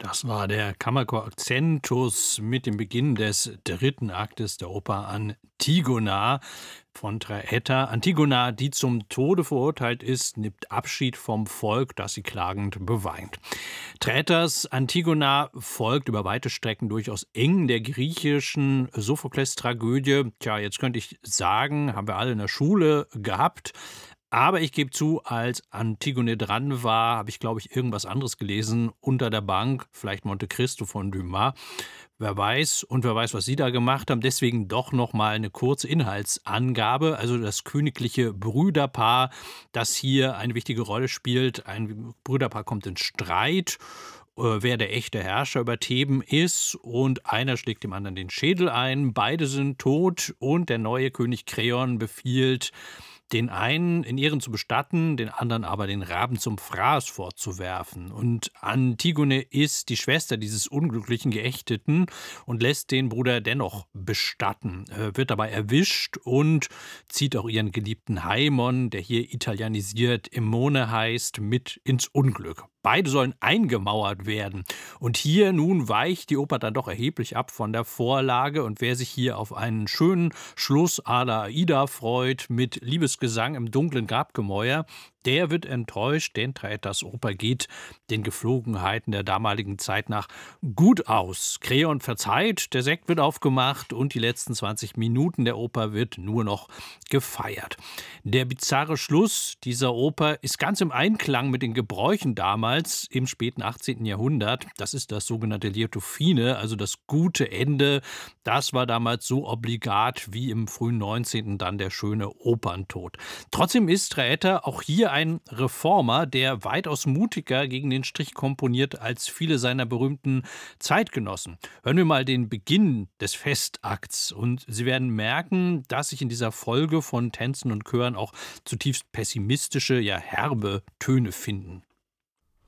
Das war der Kammerchor Accentus mit dem Beginn des dritten Aktes der Oper Antigona von Traetta. Antigona, die zum Tode verurteilt ist, nimmt Abschied vom Volk, das sie klagend beweint. Traettas Antigona folgt über weite Strecken durchaus eng der griechischen Sophokles-Tragödie. Tja, jetzt könnte ich sagen, haben wir alle in der Schule gehabt. Aber ich gebe zu, als Antigone dran war, habe ich, glaube ich, irgendwas anderes gelesen unter der Bank, vielleicht Monte Cristo von Dumas. Wer weiß und wer weiß, was Sie da gemacht haben. Deswegen doch noch mal eine kurze Inhaltsangabe. Also das königliche Brüderpaar, das hier eine wichtige Rolle spielt. Ein Brüderpaar kommt in Streit, wer der echte Herrscher über Theben ist, und einer schlägt dem anderen den Schädel ein. Beide sind tot und der neue König Kreon befiehlt, den einen in Ehren zu bestatten, den anderen aber den Raben zum Fraß vorzuwerfen. Und Antigone ist die Schwester dieses unglücklichen Geächteten und lässt den Bruder dennoch bestatten, wird dabei erwischt und zieht auch ihren geliebten Haimon, der hier italienisiert Immone heißt, mit ins Unglück. Beide sollen eingemauert werden. Und hier nun weicht die Oper dann doch erheblich ab von der Vorlage. Und wer sich hier auf einen schönen Schluss à la Aida freut, mit Liebesgesang im dunklen Grabgemäuer, der wird enttäuscht, denn Traettas Oper geht den Geflogenheiten der damaligen Zeit nach gut aus. Kreon verzeiht, der Sekt wird aufgemacht und die letzten 20 Minuten der Oper wird nur noch gefeiert. Der bizarre Schluss dieser Oper ist ganz im Einklang mit den Gebräuchen damals im späten 18. Jahrhundert. Das ist das sogenannte Lieto fine, also das gute Ende. Das war damals so obligat wie im frühen 19. dann der schöne Operntod. Trotzdem ist Traetta auch hier ein Reformer, der weitaus mutiger gegen den Strich komponiert als viele seiner berühmten Zeitgenossen. Hören wir mal den Beginn des Festakts und Sie werden merken, dass sich in dieser Folge von Tänzen und Chören auch zutiefst pessimistische, ja herbe Töne finden.